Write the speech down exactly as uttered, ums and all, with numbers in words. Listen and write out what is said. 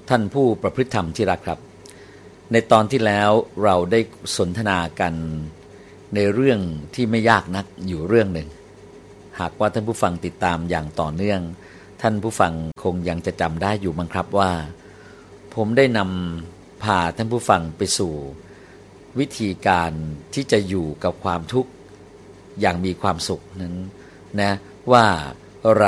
ท่านผู้ประพฤติธรรมที่รักครับในตอนที่แล้วเราได้สนทนากันในเรื่องที่ไม่ยากนักอยู่เรื่องหนึ่งหากว่าท่านผู้ฟังติดตามอย่างต่อเนื่องท่านผู้ฟังคงยังจะจำได้อยู่มั้งครับว่าผมได้นำพาท่านผู้ฟังไปสู่วิธีการที่จะอยู่กับความทุกข์อย่างมีความสุขนั้นนะว่า